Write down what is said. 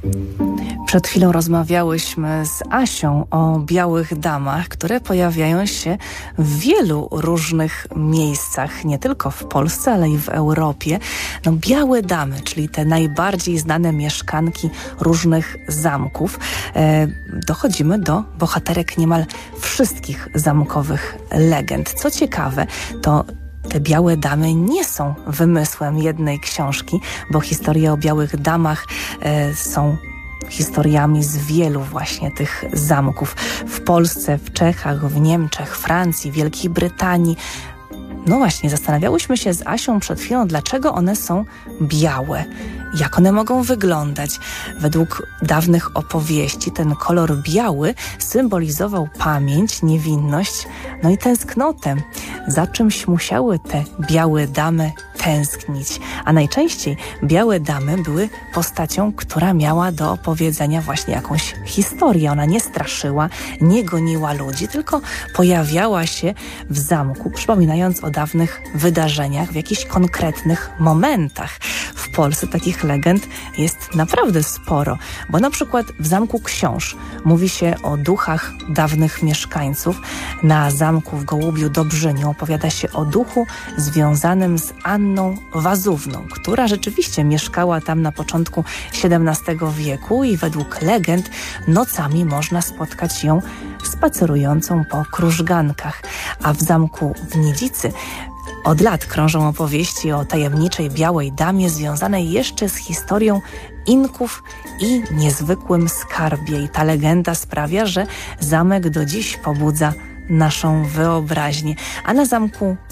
Przed chwilą rozmawiałyśmy z Asią o białych damach, które pojawiają się w wielu różnych miejscach, nie tylko w Polsce, ale i w Europie. No, białe damy, czyli te najbardziej znane mieszkanki różnych zamków. Dochodzimy do bohaterek niemal wszystkich zamkowych legend. Co ciekawe, to te białe damy nie są wymysłem jednej książki, bo historie o białych damach są historiami z wielu właśnie tych zamków. W Polsce, w Czechach, w Niemczech, Francji, Wielkiej Brytanii. No właśnie, zastanawiałyśmy się z Asią przed chwilą, dlaczego one są białe. Jak one mogą wyglądać? Według dawnych opowieści ten kolor biały symbolizował pamięć, niewinność, no i tęsknotę. Za czymś musiały te białe damy tęsknić, a najczęściej białe damy były postacią, która miała do opowiedzenia właśnie jakąś historię. Ona nie straszyła, nie goniła ludzi, tylko pojawiała się w zamku, przypominając o dawnych wydarzeniach, w jakichś konkretnych momentach. W Polsce takich legend jest naprawdę sporo, bo na przykład w Zamku Książ mówi się o duchach dawnych mieszkańców. Na zamku w Gołubiu Dobrzyniu opowiada się o duchu związanym z Anną Wazówną, która rzeczywiście mieszkała tam na początku XVII wieku i według legend nocami można spotkać ją spacerującą po krużgankach. A w zamku w Nidzicy od lat krążą opowieści o tajemniczej białej damie związanej jeszcze z historią Inków i niezwykłym skarbie. I ta legenda sprawia, że zamek do dziś pobudza naszą wyobraźnię. A na zamku